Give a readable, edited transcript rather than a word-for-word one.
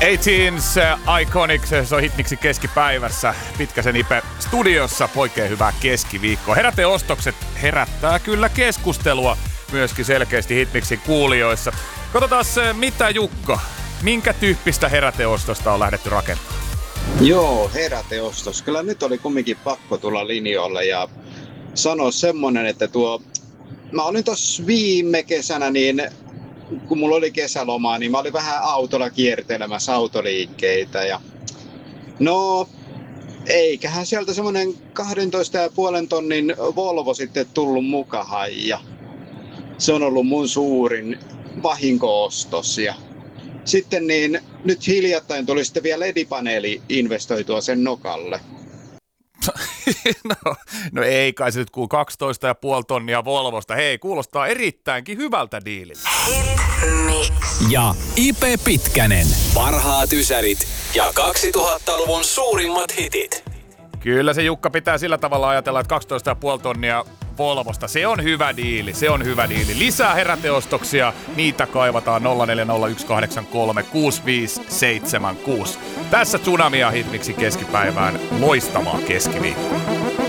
18's Iconic, se on hitmiksi keskipäivässä. Pitkäsen Ipe studiossa, oikein hyvää keskiviikkoa. Heräteostokset herättää kyllä keskustelua myöskin selkeästi hitmiksi kuulijoissa. Katsotaan mitä Jukka, minkä tyyppistä heräteostosta on lähdetty rakentamaan? Joo, heräteostos. Kyllä nyt oli kumminkin pakko tulla linjoille ja sanoa semmonen, että mä olin tossa viime kesänä kun mulla oli kesälomaa, niin mä olin vähän autolla kiertelemässä autoliikkeitä ja eiköhän sieltä semmonen 12,5 tonnin Volvo sitten tullut mukaan ja se on ollut mun suurin vahinko-ostos ja sitten nyt hiljattain tuli sitten vielä LED-paneeli investoitua sen nokalle. No ei kai se nyt 12,5 tonnia Volvosta. Hei, kuulostaa erittäinkin hyvältä diililtä. Ja Ipe Pitkänen. Parhaat ysärit ja 2000-luvun suurimmat hitit. Kyllä se Jukka pitää sillä tavalla ajatella, että 12,5 tonnia Volvosta. Se on hyvä diili, se on hyvä diili. Lisää heräteostoksia, niitä kaivataan 0401836576. Tässä Tsunamia hitmiksi keskipäivään. Loistavaa keskiviikkoa.